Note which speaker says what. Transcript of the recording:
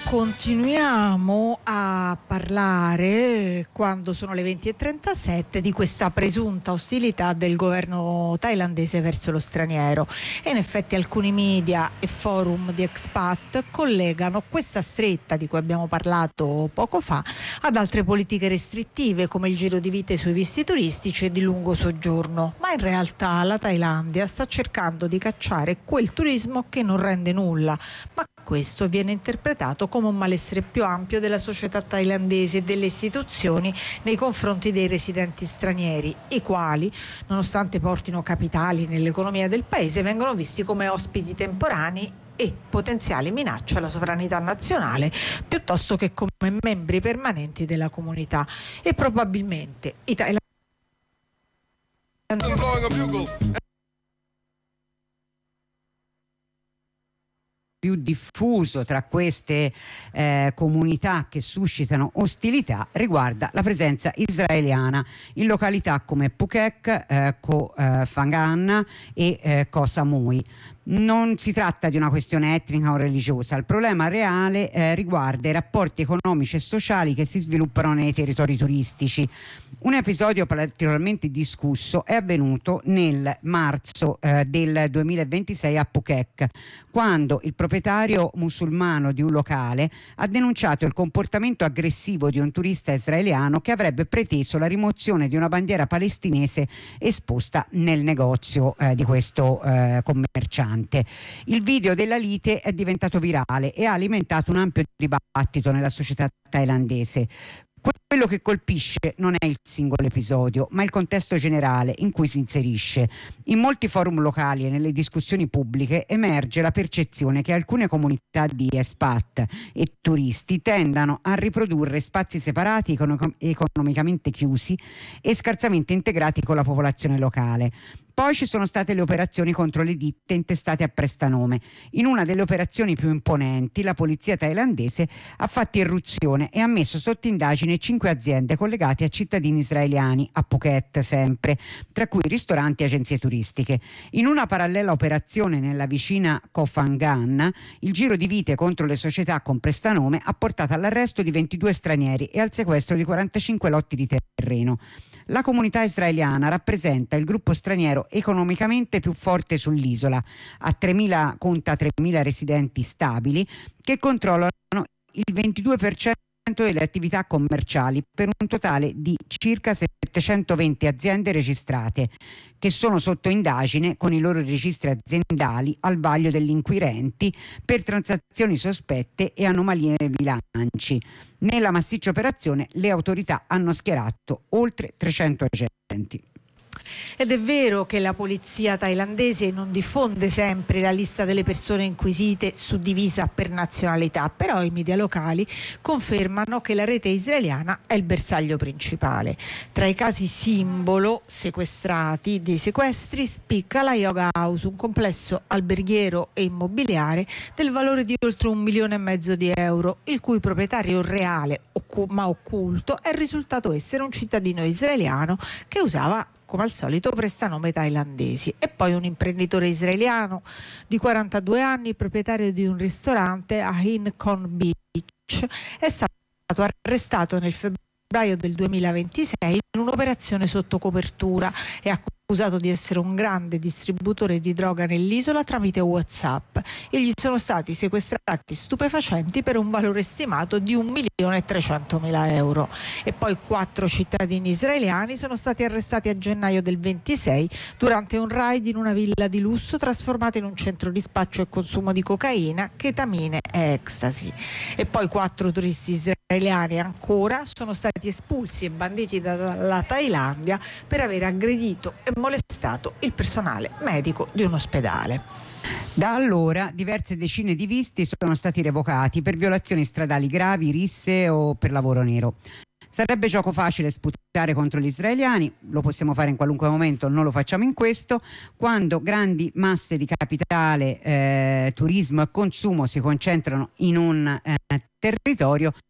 Speaker 1: Continuiamo a parlare, quando sono le 20:37, di questa presunta ostilità del governo thailandese verso lo straniero. E in effetti alcuni media e forum di expat collegano questa stretta di cui abbiamo parlato poco fa ad altre politiche restrittive, come il giro di vite sui visti turistici e di lungo soggiorno. Ma in realtà la Thailandia sta cercando di cacciare quel turismo che non rende nulla, ma questo viene interpretato come un malessere più ampio della società thailandese e delle istituzioni nei confronti dei residenti stranieri, i quali, nonostante portino capitali nell'economia del paese, vengono visti come ospiti temporanei e potenziali minacce alla sovranità nazionale, piuttosto che come membri permanenti della comunità. E probabilmente i thailandesi
Speaker 2: più diffuso tra queste comunità che suscitano ostilità riguarda la presenza israeliana in località come Phuket, Koh Phangan e Koh Samui. Non si tratta di una questione etnica o religiosa, il problema reale riguarda i rapporti economici e sociali che si sviluppano nei territori turistici. Un episodio particolarmente discusso è avvenuto nel marzo del 2026 a Phuket, quando il proprietario musulmano di un locale ha denunciato il comportamento aggressivo di un turista israeliano che avrebbe preteso la rimozione di una bandiera palestinese esposta nel negozio di questo commerciante. Il video della lite è diventato virale e ha alimentato un ampio dibattito nella società thailandese. Quello che colpisce non è il singolo episodio, ma il contesto generale in cui si inserisce. In molti forum locali e nelle discussioni pubbliche emerge la percezione che alcune comunità di expat e turisti tendano a riprodurre spazi separati, economicamente chiusi e scarsamente integrati con la popolazione locale. Poi ci sono state le operazioni contro le ditte intestate a prestanome. In una delle operazioni più imponenti, la polizia thailandese ha fatto irruzione e ha messo sotto indagine 5 aziende collegate a cittadini israeliani, a Phuket sempre, tra cui ristoranti e agenzie turistiche. In una parallela operazione nella vicina Koh Phangan, il giro di vite contro le società con prestanome ha portato all'arresto di 22 stranieri e al sequestro di 45 lotti di terreno. La comunità israeliana rappresenta il gruppo straniero economicamente più forte sull'isola, conta 3.000 residenti stabili che controllano il 22% delle attività commerciali per un totale di circa 720 aziende registrate che sono sotto indagine con i loro registri aziendali al vaglio degli inquirenti per transazioni sospette e anomalie nei bilanci. Nella massiccia operazione le autorità hanno schierato oltre 300 agenti.
Speaker 1: Ed è vero che la polizia thailandese non diffonde sempre la lista delle persone inquisite suddivisa per nazionalità, però i media locali confermano che la rete israeliana è il bersaglio principale. Tra i casi simbolo sequestrati dei sequestri spicca la Yoga House, un complesso alberghiero e immobiliare del valore di oltre 1,5 milioni di euro, il cui proprietario reale ma occulto è risultato essere un cittadino israeliano che usava come al solito prestanome thailandesi. E poi un imprenditore israeliano di 42 anni, proprietario di un ristorante a Hin Kon Beach, è stato arrestato nel febbraio del 2026 in un'operazione sotto copertura e accusato di essere un grande distributore di droga nell'isola tramite WhatsApp, e gli sono stati sequestrati stupefacenti per un valore stimato di 1.300.000 euro. E poi 4 cittadini israeliani sono stati arrestati a gennaio del 26 durante un raid in una villa di lusso trasformata in un centro di spaccio e consumo di cocaina, chetamine e ecstasy. E poi 4 turisti israeliani ancora sono stati espulsi e banditi dalla Thailandia per aver aggredito e molestato il personale medico di un ospedale.
Speaker 2: Da allora diverse decine di visti sono stati revocati per violazioni stradali gravi, risse o per lavoro nero. Sarebbe gioco facile sputare contro gli israeliani, lo possiamo fare in qualunque momento, non lo facciamo in questo, quando grandi masse di capitale, turismo e consumo si concentrano in un territorio.